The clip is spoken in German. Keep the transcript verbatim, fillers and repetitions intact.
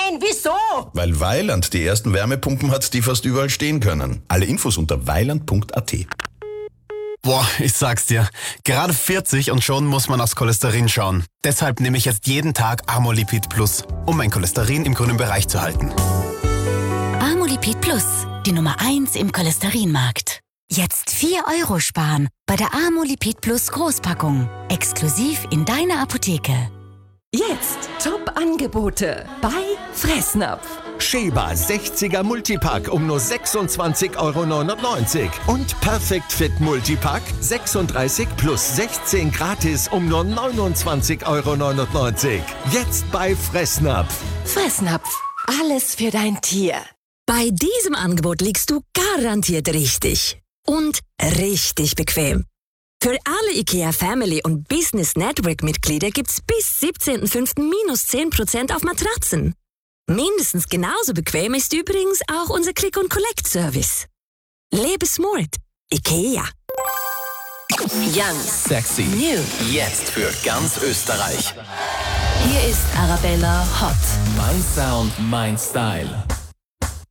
Nein, wieso? Weil Weiland die ersten Wärmepumpen hat, die fast überall stehen können. Alle Infos unter weiland punkt a t. Boah, ich sag's dir, gerade vierzig und schon muss man aufs Cholesterin schauen. Deshalb nehme ich jetzt jeden Tag Amolipid Plus, um mein Cholesterin im grünen Bereich zu halten. Amolipid Plus, die Nummer eins im Cholesterinmarkt. Jetzt vier Euro sparen bei der Amolipid Plus Großpackung. Exklusiv in deiner Apotheke. Jetzt Top-Angebote bei Fressnapf. Sheba sechziger Multipack um nur sechsundzwanzig Euro neunundneunzig. Und Perfect Fit Multipack sechsunddreißig plus sechzehn gratis um nur neunundzwanzig Euro neunundneunzig. Jetzt bei Fressnapf. Fressnapf, alles für dein Tier. Bei diesem Angebot liegst du garantiert richtig. Und richtig bequem. Für alle IKEA Family und Business Network Mitglieder gibt's bis siebzehnten fünften minus zehn Prozent auf Matratzen. Mindestens genauso bequem ist übrigens auch unser Click-and-Collect-Service. Lebe smart. IKEA. Young, Sexy. new. Jetzt für ganz Österreich. Hier ist Arabella Hot. Mein Sound, mein Style.